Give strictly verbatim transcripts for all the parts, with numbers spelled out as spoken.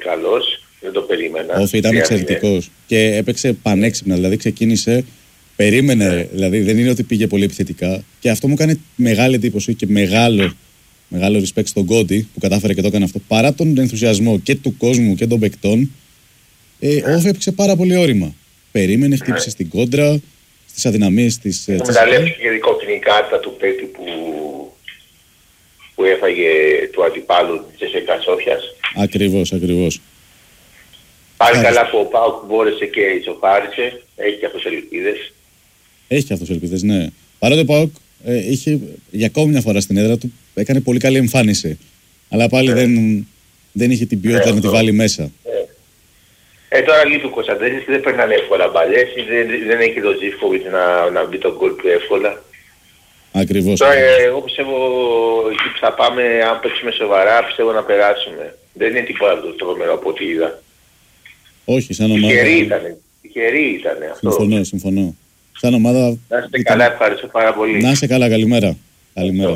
καλός, δεν το περίμενα. Όχι, ήταν εξαιρετικός και έπαιξε πανέξυπνα, δηλαδή ξεκίνησε, περίμενε, δηλαδή δεν είναι ότι πήγε πολύ επιθετικά και αυτό μου έκανε μεγάλη εντύπωση και μεγάλο, μεγάλο respect στον Κόντι που κατάφερε και το έκανε αυτό, παρά τον ενθουσιασμό και του κόσμου και των παικτών. Ε, ο Όφη έπαιξε πάρα πολύ όρημα. Περίμενε, χτύπησε στην κόντρα, στις αδυναμίες της. Μου μεταλλεύτηκε και η κόκκινη κάρτα του παίκτη που, που έφαγε του αντιπάλου της ΕΣΕΚΑ Σόφιας. Ακριβώς, ακριβώς. Πάλι καλά που ο ΠΑΟΚ μπόρεσε και ισοφάρισε. Έχει και αυτός ελπίδες. Έχει και αυτός ελπίδες, ναι. Παρότι ο ΠΑΟΚ ε, είχε για ακόμη μια φορά στην έδρα του, έκανε πολύ καλή εμφάνιση. Αλλά πάλι ναι. δεν, δεν είχε την ποιότητα ναι, να τη βάλει μέσα. Ναι. Ε, τώρα λείπει ο Κωνσταντέλης και δεν περνάνε εύκολα μπαλιές. Δεν, δεν έχει το Ζήφκοβιτς να, να μπει τον γκολ πιο εύκολα. Ακριβώς. Τώρα ε, εγώ πιστεύω εκεί που θα πάμε, αν παίξουμε σοβαρά, πιστεύω να περάσουμε. Δεν είναι τίποτα το τρομερό από ό,τι είδα. Όχι, σαν ομάδα. Τυχερή ήτανε. Τυχερή ήτανε αυτό. Συμφωνώ, συμφωνώ. Σαν ομάδα. Να είστε ήταν... καλά, ευχαριστώ πάρα πολύ. Να είστε καλά, καλημέρα. Καλημέρα.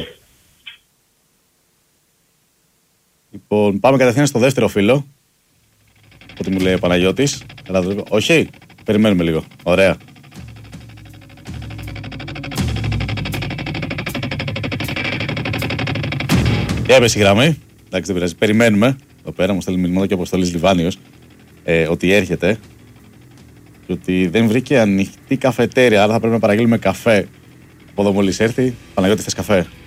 Λοιπόν, πάμε κατευθείαν στο δεύτερο φίλο. Ό,τι μου λέει ο Παναγιώτης. Όχι, περιμένουμε λίγο. Ωραία. Για έπεσε η γραμμή. Εντάξει, δεν πειράζει. Περιμένουμε. Εδώ πέρα μου στέλνει μηνύματα και ο Αποστόλης Λιβάνιος ε, ότι έρχεται. Και ότι δεν βρήκε ανοιχτή καφετέρια. Άρα θα πρέπει να παραγγείλουμε καφέ. Από εδώ μόλις έρθει. Παναγιώτη, θες καφέ?